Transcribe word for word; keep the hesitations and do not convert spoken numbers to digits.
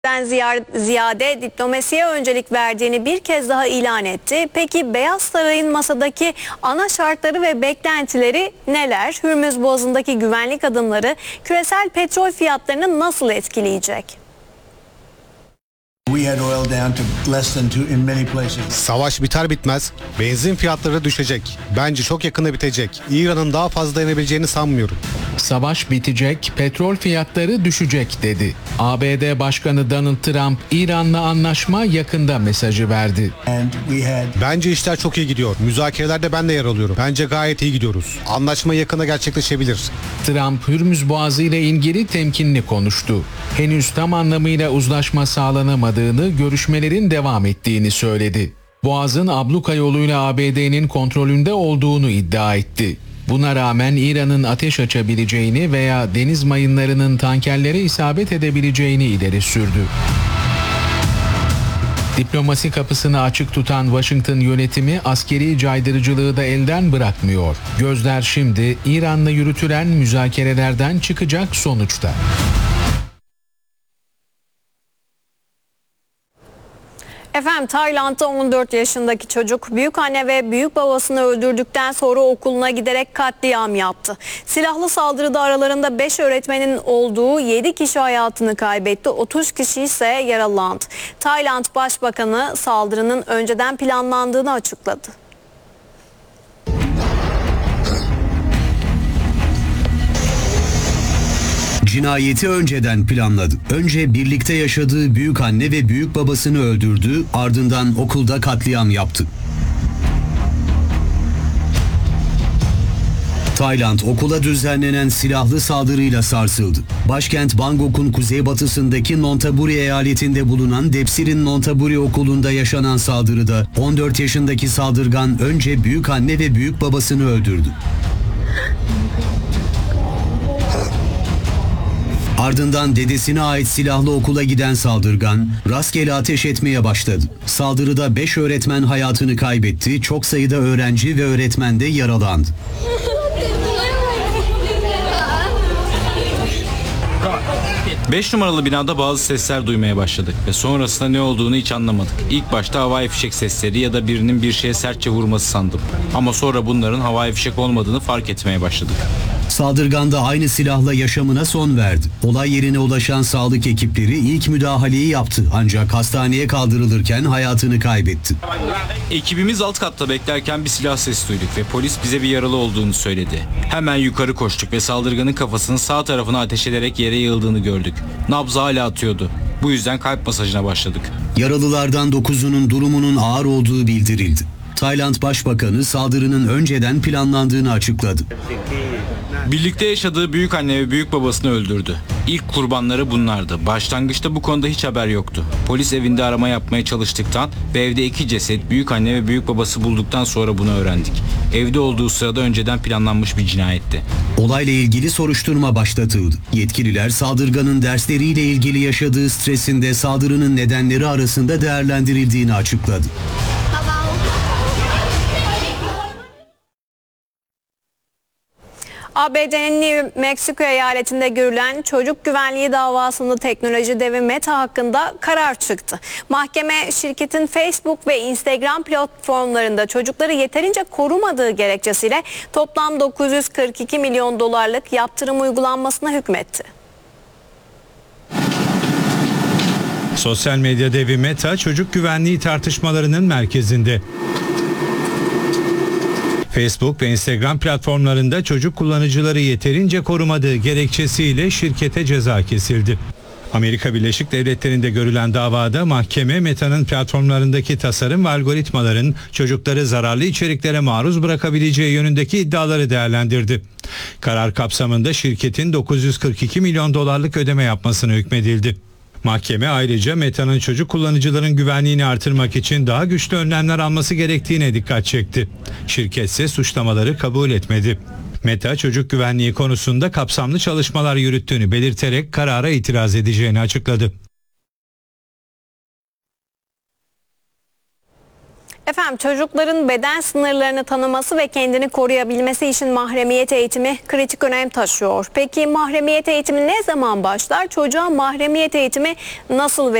ziyade diplomasiye öncelik verdiğini bir kez daha ilan etti. Peki Beyaz Saray'ın masadaki ana şartları ve beklentileri neler? Hürmüz Boğazı'ndaki güvenlik adımları küresel petrol fiyatlarını nasıl etkileyecek? Savaş biter bitmez benzin fiyatları düşecek. Bence çok yakında bitecek. İran'ın daha fazla dayanabileceğini sanmıyorum. Savaş bitecek, petrol fiyatları düşecek dedi. A B D Başkanı Donald Trump, İran'la anlaşma yakında mesajı verdi. Bence işler çok iyi gidiyor. Müzakerelerde ben de yer alıyorum. Bence gayet iyi gidiyoruz. Anlaşma yakında gerçekleşebilir. Trump, Hürmüz Boğazı ile ilgili temkinli konuştu. Henüz tam anlamıyla uzlaşma sağlanamadığını, görüşmelerin devam ettiğini söyledi. Boğaz'ın abluka yoluyla A B D'nin kontrolünde olduğunu iddia etti. Buna rağmen İran'ın ateş açabileceğini veya deniz mayınlarının tankerlere isabet edebileceğini ileri sürdü. Diplomasi kapısını açık tutan Washington yönetimi askeri caydırıcılığı da elden bırakmıyor. Gözler şimdi İran'la yürütülen müzakerelerden çıkacak sonuçta. Efendim, Tayland'da on dört yaşındaki çocuk büyükanne ve büyük babasını öldürdükten sonra okuluna giderek katliam yaptı. Silahlı saldırıda aralarında beş öğretmenin olduğu yedi kişi hayatını kaybetti, otuz kişi ise yaralandı. Tayland Başbakanı saldırının önceden planlandığını açıkladı. Cinayeti önceden planladı. Önce birlikte yaşadığı büyükanne ve büyük babasını öldürdü, ardından okulda katliam yaptı. Tayland okula düzenlenen silahlı saldırıyla sarsıldı. Başkent Bangkok'un kuzeybatısındaki Nonthaburi eyaletinde bulunan Depsirin Nonthaburi okulunda yaşanan saldırıda on dört yaşındaki saldırgan önce büyükanne ve büyük babasını öldürdü. Ardından dedesine ait silahlı okula giden saldırgan rastgele ateş etmeye başladı. Saldırıda beş öğretmen hayatını kaybetti, çok sayıda öğrenci ve öğretmen de yaralandı. beş numaralı binada bazı sesler duymaya başladık ve sonrasında ne olduğunu hiç anlamadık. İlk başta havai fişek sesleri ya da birinin bir şeye sertçe vurması sandım. Ama sonra bunların havai fişek olmadığını fark etmeye başladık. Saldırgan da aynı silahla yaşamına son verdi. Olay yerine ulaşan sağlık ekipleri ilk müdahaleyi yaptı, ancak hastaneye kaldırılırken hayatını kaybetti. Ekibimiz alt katta beklerken bir silah sesi duyduk ve polis bize bir yaralı olduğunu söyledi. Hemen yukarı koştuk ve saldırganın kafasının sağ tarafına ateş ederek yere yığıldığını gördük. Nabzı hala atıyordu. Bu yüzden kalp masajına başladık. Yaralılardan dokuzunun durumunun ağır olduğu bildirildi. Tayland Başbakanı saldırının önceden planlandığını açıkladı. Birlikte yaşadığı büyükanne ve büyük babasını öldürdü. İlk kurbanları bunlardı. Başlangıçta bu konuda hiç haber yoktu. Polis evinde arama yapmaya çalıştıktan ve evde iki ceset büyükanne ve büyük babası bulduktan sonra bunu öğrendik. Evde olduğu sırada önceden planlanmış bir cinayetti. Olayla ilgili soruşturma başlatıldı. Yetkililer saldırganın dersleriyle ilgili yaşadığı stresin de saldırının nedenleri arasında değerlendirildiğini açıkladı. A B D'nin New Mexico eyaletinde görülen çocuk güvenliği davasında teknoloji devi Meta hakkında karar çıktı. Mahkeme şirketin Facebook ve Instagram platformlarında çocukları yeterince korumadığı gerekçesiyle toplam dokuz yüz kırk iki milyon dolarlık yaptırım uygulanmasına hükmetti. Sosyal medya devi Meta çocuk güvenliği tartışmalarının merkezinde. Facebook ve Instagram platformlarında çocuk kullanıcıları yeterince korumadığı gerekçesiyle şirkete ceza kesildi. Amerika Birleşik Devletleri'nde görülen davada mahkeme Meta'nın platformlarındaki tasarım ve algoritmaların çocukları zararlı içeriklere maruz bırakabileceği yönündeki iddiaları değerlendirdi. Karar kapsamında şirketin dokuz yüz kırk iki milyon dolarlık ödeme yapmasına hükmedildi. Mahkeme ayrıca Meta'nın çocuk kullanıcıların güvenliğini artırmak için daha güçlü önlemler alması gerektiğine dikkat çekti. Şirket ise suçlamaları kabul etmedi. Meta çocuk güvenliği konusunda kapsamlı çalışmalar yürüttüğünü belirterek karara itiraz edeceğini açıkladı. Efendim çocukların beden sınırlarını tanıması ve kendini koruyabilmesi için mahremiyet eğitimi kritik önem taşıyor. Peki mahremiyet eğitimi ne zaman başlar? Çocuğa mahremiyet eğitimi nasıl verilir?